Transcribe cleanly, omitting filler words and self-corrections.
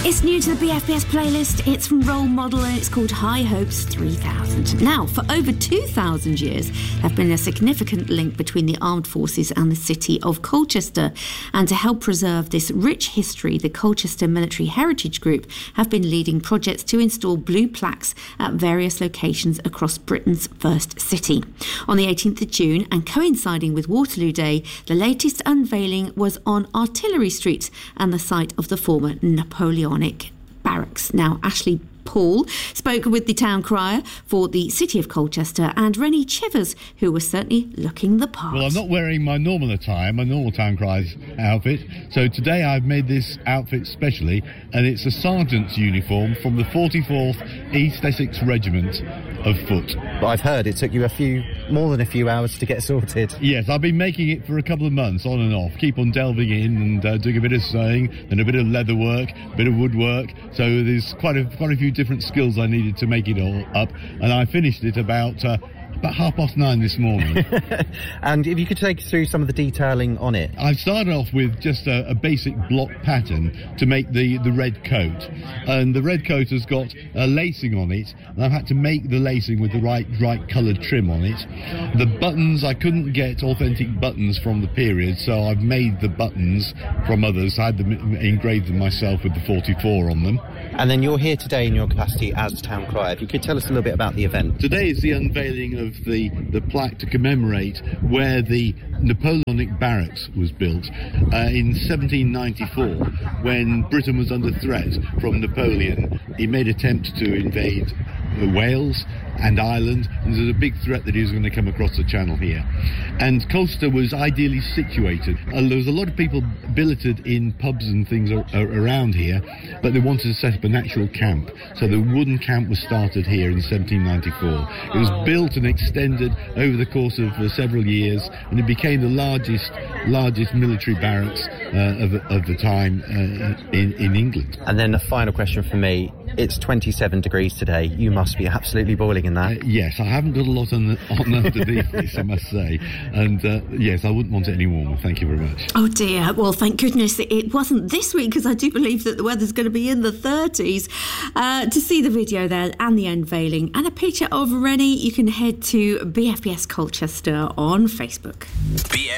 It's new to the BFBS playlist. It's from Role Model and it's called High Hopes 3000. Now, for over 2,000 years, there have been a significant link between the armed forces and the city of Colchester. And to help preserve this rich history, the Colchester Military Heritage Group have been leading projects to install blue plaques at various locations across Britain's first city. On the 18th of June, and coinciding with Waterloo Day, the latest unveiling was on Artillery Street and the site of the former Napoleonic barracks. Now, Ashley Paul spoke with the town crier for the City of Colchester and Rennie Chivers, who was certainly looking the part. Well, I'm not wearing my normal attire, my normal town crier's outfit, so today I've made this outfit specially, and it's a sergeant's uniform from the 44th East Essex Regiment of Foot. But I've heard it took you more than a few hours to get sorted. Yes, I've been making it for a couple of months, on and off. Keep on delving in and doing a bit of sewing and a bit of leather work, a bit of woodwork. So there's quite a few different skills I needed to make it all up, and I finished it about 9:30 this morning. And if you could take us through some of the detailing on it. I've started off with just a basic block pattern to make the red coat, and the red coat has got lacing on it, and I've had to make the lacing with the right coloured trim on it. The buttons, I couldn't get authentic buttons from the period, so I've made the buttons from others. I had them engraved them myself with the 44 on them. And then you're here today in your capacity as town crier. If you could tell us a little bit about the event. Today is the unveiling of the plaque to commemorate where the Napoleonic barracks was built in 1794, when Britain was under threat from Napoleon. He made attempts to invade Wales and Ireland, and there's a big threat that he was going to come across the channel here. And Colchester was ideally situated. There was a lot of people billeted in pubs and things around here, but they wanted to set up a natural camp. So the wooden camp was started here in 1794. It was built and extended over the course of several years, and it became the largest military barracks of the time in England. And then the final question for me. It's 27 degrees today. You must be absolutely boiling in that. Yes, I haven't got a lot on underneath this, I must say. And yes, I wouldn't want it any warmer. Thank you very much. Oh dear. Well, thank goodness it wasn't this week, because I do believe that the weather's going to be in the 30s. To see the video there and the unveiling and a picture of Rennie, you can head to BFBS Colchester on Facebook.